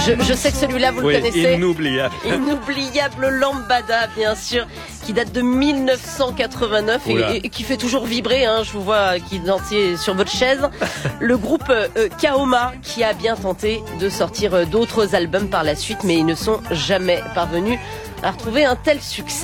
Je sais que celui-là, vous le connaissez. Inoubliable. Inoubliable Lambada, bien sûr, qui date de 1989 et qui fait toujours vibrer. Je vous vois qui dansez sur votre chaise. Le groupe Kaoma, qui a bien tenté de sortir d'autres albums par la suite, mais ils ne sont jamais parvenus à retrouver un tel succès.